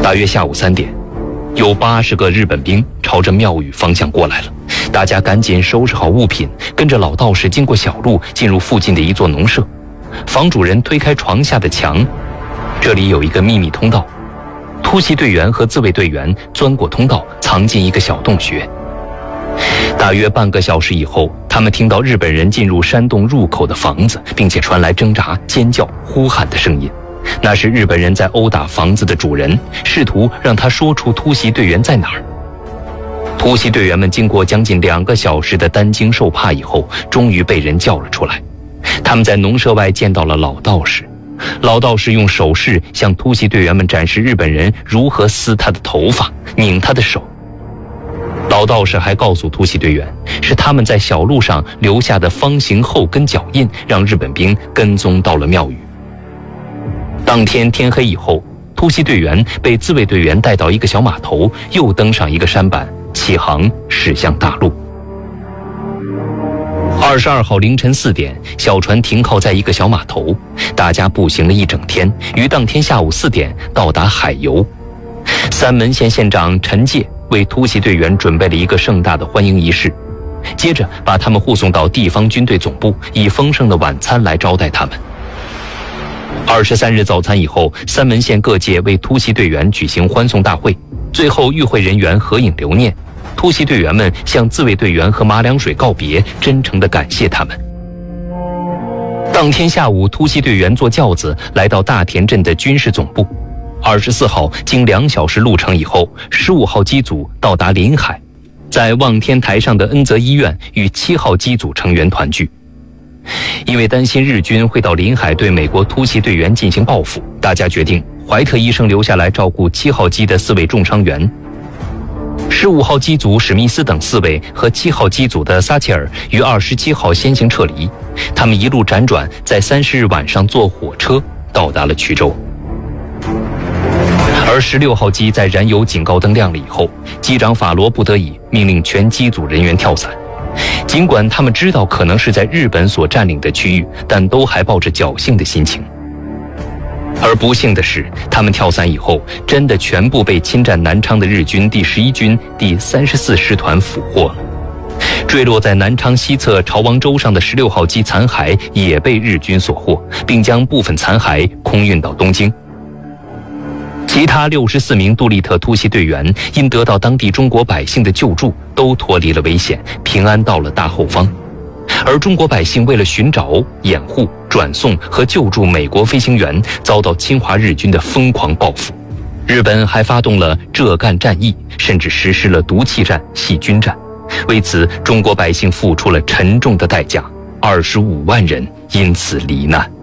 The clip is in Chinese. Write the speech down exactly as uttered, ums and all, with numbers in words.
大约下午三点，有八十个日本兵朝着庙宇方向过来了。大家赶紧收拾好物品，跟着老道士经过小路，进入附近的一座农舍。房主人推开床下的墙，这里有一个秘密通道。突袭队员和自卫队员钻过通道，藏进一个小洞穴。大约半个小时以后，他们听到日本人进入山洞入口的房子，并且传来挣扎、尖叫、呼喊的声音。那是日本人在殴打房子的主人，试图让他说出突袭队员在哪儿。突袭队员们经过将近两个小时的担惊受怕以后，终于被人叫了出来。他们在农舍外见到了老道士，老道士用手势向突袭队员们展示日本人如何撕他的头发、拧他的手。老道士还告诉突袭队员，是他们在小路上留下的方形后跟脚印，让日本兵跟踪到了庙宇。当天天黑以后，突袭队员被自卫队员带到一个小码头，又登上一个舢板，起航驶向大陆。二十二号凌晨四点，小船停靠在一个小码头，大家步行了一整天，于当天下午四点到达海油。三门县县长陈介为突袭队员准备了一个盛大的欢迎仪式，接着把他们护送到地方军队总部，以丰盛的晚餐来招待他们。二十三日早餐以后，三门县各界为突袭队员举行欢送大会，最后与会人员合影留念。突袭队员们向自卫队员和马凉水告别，真诚地感谢他们。当天下午，突袭队员坐轿子来到大田镇的军事总部。二十四号，经两小时路程以后，十五号机组到达临海，在望天台上的恩泽医院与七号机组成员团聚。因为担心日军会到临海对美国突袭队员进行报复，大家决定怀特医生留下来照顾七号机的四位重伤员。十五号机组史密斯等四位和七号机组的撒切尔于二十七号先行撤离，他们一路辗转，在三十日晚上坐火车到达了衢州。而十六号机在燃油警告灯亮了以后，机长法罗不得已命令全机组人员跳伞。尽管他们知道可能是在日本所占领的区域，但都还抱着侥幸的心情。而不幸的是，他们跳伞以后，真的全部被侵占南昌的日军第十一军第三十四师团俘获了。坠落在南昌西侧潮王洲上的十六号机残骸也被日军所获，并将部分残骸空运到东京。其他六十四名杜立特突袭队员因得到当地中国百姓的救助，都脱离了危险，平安到了大后方。而中国百姓为了寻找、掩护、转送和救助美国飞行员，遭到侵华日军的疯狂报复。日本还发动了浙赣战役，甚至实施了毒气战、细菌战。为此，中国百姓付出了沉重的代价，二十五万人因此罹难。